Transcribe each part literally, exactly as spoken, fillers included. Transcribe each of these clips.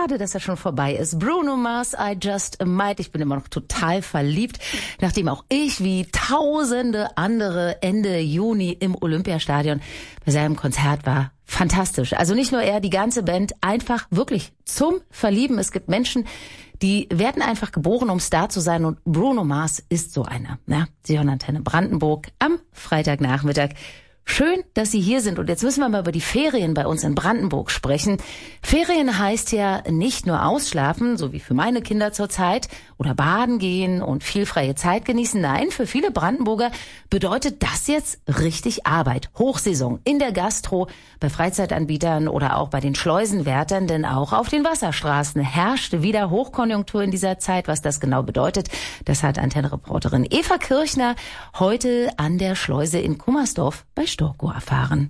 schade, dass er schon vorbei ist. Bruno Mars, I Just Might. Ich bin immer noch total verliebt, nachdem auch ich wie tausende andere Ende Juni im Olympiastadion bei seinem Konzert war. Fantastisch. Also nicht nur er, die ganze Band, einfach wirklich zum Verlieben. Es gibt Menschen, die werden einfach geboren, um Star zu sein, und Bruno Mars ist so einer. Ja, Sie hören Antenne Brandenburg am Freitagnachmittag. Schön, dass Sie hier sind, und jetzt müssen wir mal über die Ferien bei uns in Brandenburg sprechen. Ferien heißt ja nicht nur ausschlafen, so wie für meine Kinder zurzeit, oder baden gehen und viel freie Zeit genießen. Nein, für viele Brandenburger bedeutet das jetzt richtig Arbeit. Hochsaison in der Gastro, bei Freizeitanbietern oder auch bei den Schleusenwärtern, denn auch auf den Wasserstraßen herrscht wieder Hochkonjunktur in dieser Zeit. Was das genau bedeutet, das hat Antenne-Reporterin Eva Kirchner heute an der Schleuse in Kummersdorf bei Storkow erfahren.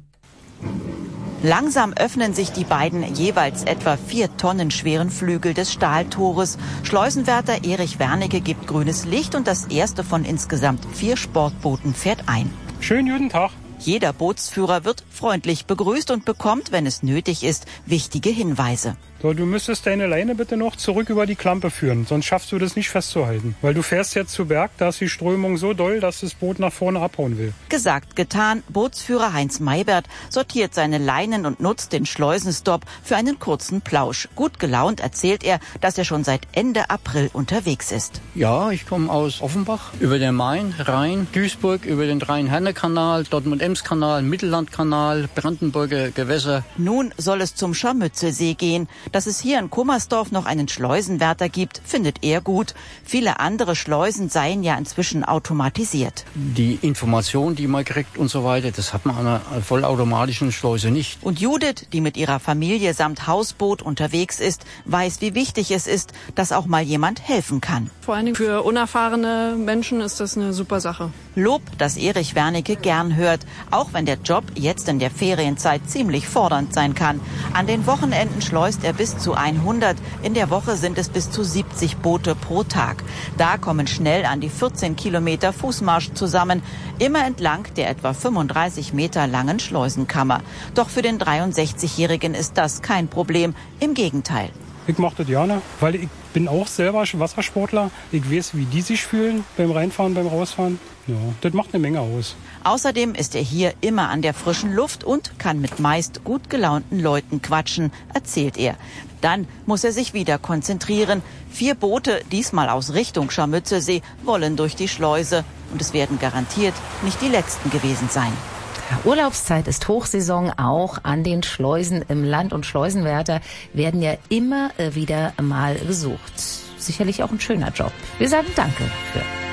Langsam öffnen sich die beiden jeweils etwa vier Tonnen schweren Flügel des Stahltores. Schleusenwärter Erich Wernicke gibt grünes Licht und das erste von insgesamt vier Sportbooten fährt ein. Schönen guten Tag. Jeder Bootsführer wird freundlich begrüßt und bekommt, wenn es nötig ist, wichtige Hinweise. So, du müsstest deine Leine bitte noch zurück über die Klampe führen, sonst schaffst du das nicht festzuhalten. Weil du fährst jetzt zu Berg, da ist die Strömung so doll, dass das Boot nach vorne abhauen will. Gesagt, getan. Bootsführer Heinz Maybert sortiert seine Leinen und nutzt den Schleusenstopp für einen kurzen Plausch. Gut gelaunt erzählt er, dass er schon seit Ende April unterwegs ist. Ja, ich komme aus Offenbach, über den Main, Rhein, Duisburg, über den Rhein-Herne-Kanal, Dortmund-Ems-Kanal, Mittellandkanal, Brandenburger Gewässer. Nun soll es zum Scharmützelsee gehen. Dass es hier in Kummersdorf noch einen Schleusenwärter gibt, findet er gut. Viele andere Schleusen seien ja inzwischen automatisiert. Die Information, die man kriegt und so weiter, das hat man an einer vollautomatischen Schleuse nicht. Und Judith, die mit ihrer Familie samt Hausboot unterwegs ist, weiß, wie wichtig es ist, dass auch mal jemand helfen kann. Vor allen Dingen für unerfahrene Menschen ist das eine super Sache. Lob, das Erich Wernicke gern hört, auch wenn der Job jetzt in der Ferienzeit ziemlich fordernd sein kann. An den Wochenenden schleust er bis zu hundert, in der Woche sind es bis zu siebzig Boote pro Tag. Da kommen schnell an die vierzehn Kilometer Fußmarsch zusammen, immer entlang der etwa fünfunddreißig Meter langen Schleusenkammer. Doch für den dreiundsechzigjährigen ist das kein Problem, im Gegenteil. Ich mache das gerne, weil ich bin auch selber Wassersportler. Ich weiß, wie die sich fühlen beim Reinfahren, beim Rausfahren. Ja, das macht eine Menge aus. Außerdem ist er hier immer an der frischen Luft und kann mit meist gut gelaunten Leuten quatschen, erzählt er. Dann muss er sich wieder konzentrieren. Vier Boote, diesmal aus Richtung Scharmützelsee, wollen durch die Schleuse. Und es werden garantiert nicht die letzten gewesen sein. Urlaubszeit ist Hochsaison auch an den Schleusen im Land, und Schleusenwärter werden ja immer wieder mal gesucht. Sicherlich auch ein schöner Job. Wir sagen Danke dafür.